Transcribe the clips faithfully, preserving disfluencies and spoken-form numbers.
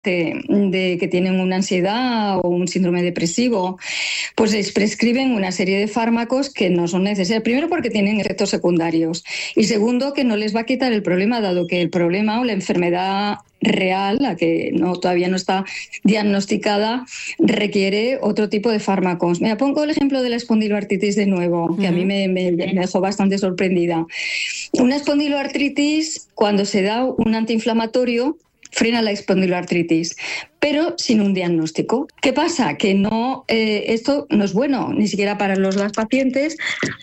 de, de que tienen una ansiedad o un síndrome depresivo, pues les prescriben una serie de fármacos que no son necesarios. Primero, porque tienen efectos secundarios, y segundo, que no les va a quitar el problema, dado que el problema o la enfermedad real, la que no, todavía no está diagnosticada, requiere otro tipo de fármacos. Mira, pongo el ejemplo de la espondiloartritis de nuevo, que uh-huh. a mí me, me, me dejó bastante sorprendida. Una espondiloartritis, cuando se da un antiinflamatorio, frena la espondiloartritis, pero sin un diagnóstico. ¿Qué pasa? Que no, eh, esto no es bueno, ni siquiera para los las pacientes,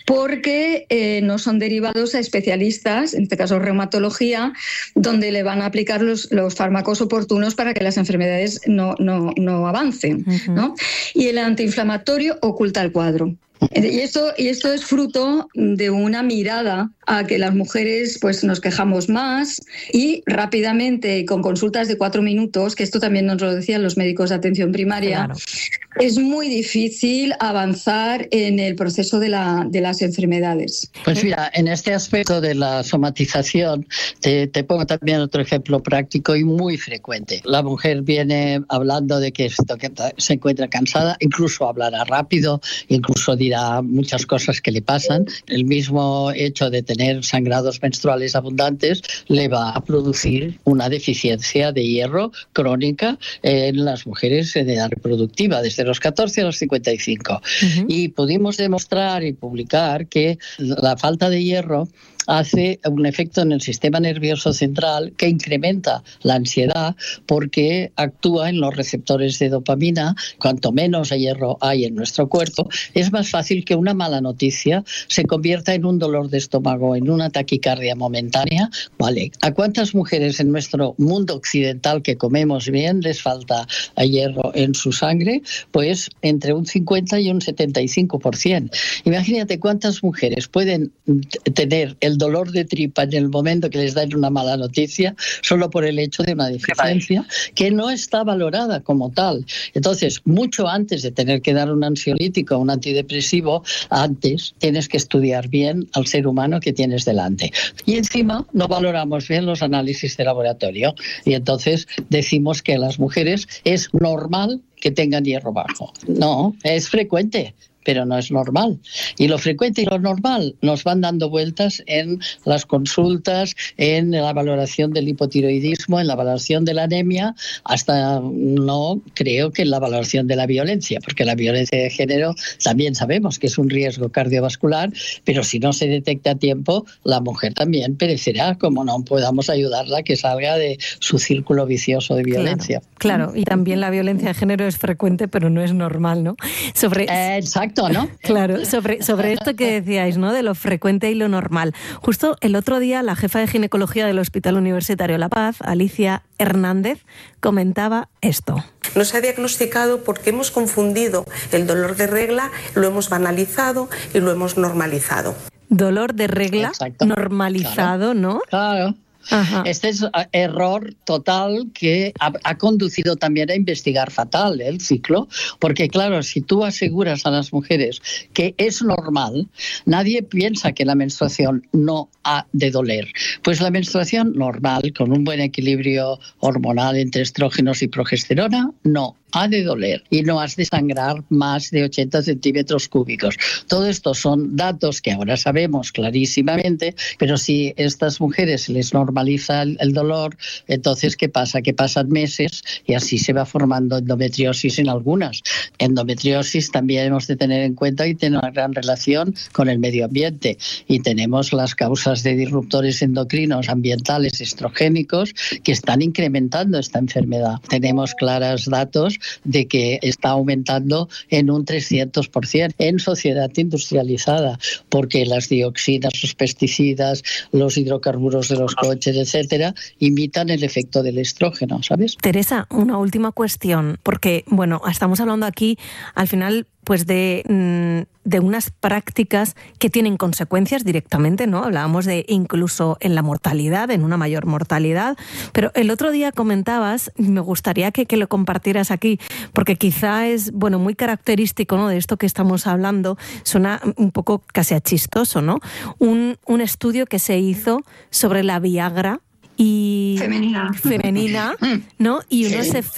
porque eh, no son derivados a especialistas, en este caso reumatología, donde le van a aplicar los, los fármacos oportunos para que las enfermedades no, no, no avancen, uh-huh. ¿no? Y el antiinflamatorio oculta el cuadro. Y esto, y esto es fruto de una mirada a que las mujeres pues, nos quejamos más y rápidamente, con consultas de cuatro minutos, que esto también nos lo decían los médicos de atención primaria, claro. es muy difícil avanzar en el proceso de, la, de las enfermedades. Pues mira, en este aspecto de la somatización, te, te pongo también otro ejemplo práctico y muy frecuente. La mujer viene hablando de que, esto, que se encuentra cansada, incluso hablará rápido, incluso dirá muchas cosas que le pasan. El mismo hecho de tener sangrados menstruales abundantes le va a producir una deficiencia de hierro crónica en las mujeres en edad reproductiva, desde los catorce a los cincuenta y cinco. Uh-huh. Y pudimos demostrar y publicar que la falta de hierro hace un efecto en el sistema nervioso central que incrementa la ansiedad porque actúa en los receptores de dopamina. Cuanto menos hierro hay en nuestro cuerpo, es más fácil que una mala noticia se convierta en un dolor de estómago, en una taquicardia momentánea. Vale, ¿a cuántas mujeres en nuestro mundo occidental que comemos bien les falta hierro en su sangre? Pues entre un cincuenta y un setenta y cinco por ciento. Imagínate cuántas mujeres pueden tener el dolor de tripa en el momento que les dan una mala noticia solo por el hecho de una deficiencia que no está valorada como tal. Entonces, mucho antes de tener que dar un ansiolítico o un antidepresivo, antes tienes que estudiar bien al ser humano que tienes delante. Y encima no valoramos bien los análisis de laboratorio y entonces decimos que a las mujeres es normal que tengan hierro bajo. No, es frecuente, pero no es normal. Y lo frecuente y lo normal nos van dando vueltas en las consultas, en la valoración del hipotiroidismo, en la valoración de la anemia, hasta no creo que en la valoración de la violencia, porque la violencia de género también sabemos que es un riesgo cardiovascular, pero si no se detecta a tiempo, la mujer también perecerá, como no podamos ayudarla a que salga de su círculo vicioso de violencia. Claro, claro. Y también la violencia de género es frecuente, pero no es normal, ¿no? Sobre... Eh, exacto. ¿No? Claro, sobre, sobre esto que decíais, ¿no? De lo frecuente y lo normal. Justo el otro día la jefa de ginecología del Hospital Universitario La Paz, Alicia Hernández, comentaba esto. No se ha diagnosticado porque hemos confundido el dolor de regla, lo hemos banalizado y lo hemos normalizado. Dolor de regla Exacto. normalizado, claro. ¿no? Claro. Ajá. Este es error total que ha, ha conducido también a investigar fatal el ciclo, porque claro, si tú aseguras a las mujeres que es normal, nadie piensa que la menstruación no ha de doler. Pues la menstruación normal, con un buen equilibrio hormonal entre estrógenos y progesterona, no ha de doler y no has de sangrar más de ochenta centímetros cúbicos. Todo esto son datos que ahora sabemos clarísimamente, pero si estas mujeres se les normaliza el, el dolor, entonces ¿qué pasa? Que pasan meses y así se va formando endometriosis en algunas. Endometriosis también hemos de tener en cuenta y tiene una gran relación con el medio ambiente y tenemos las causas de disruptores endocrinos ambientales estrogénicos que están incrementando esta enfermedad. Tenemos claros datos de que está aumentando en un trescientos por ciento en sociedad industrializada, porque las dioxinas, los pesticidas, los hidrocarburos de los coches, etcétera, imitan el efecto del estrógeno, ¿sabes? Teresa, una última cuestión, porque, bueno, estamos hablando aquí, al final, pues de, de unas prácticas que tienen consecuencias directamente, ¿no? Hablábamos de incluso en la mortalidad, en una mayor mortalidad, pero el otro día comentabas, y me gustaría que, que lo compartieras aquí, porque quizá es, bueno, muy característico, ¿no?, de esto que estamos hablando, suena un poco casi a chistoso, ¿no? Un, un estudio que se hizo sobre la Viagra y femenina, femenina ¿no? Y unos Sí.